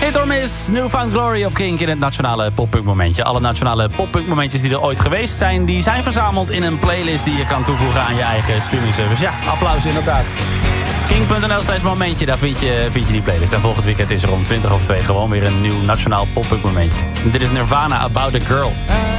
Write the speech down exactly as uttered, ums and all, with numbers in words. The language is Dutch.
Hit or miss, Newfound Glory op Kink in het nationale poppunk momentje. Alle nationale poppunk momentjes die er ooit geweest zijn, die zijn verzameld in een playlist die je kan toevoegen aan je eigen streaming service. Ja, applaus inderdaad. Kink punt n l slash momentje, daar vind je, vind je die playlist. En volgend weekend is er om twintig over twee gewoon weer een nieuw nationaal poppunk momentje. Dit is Nirvana, About a Girl.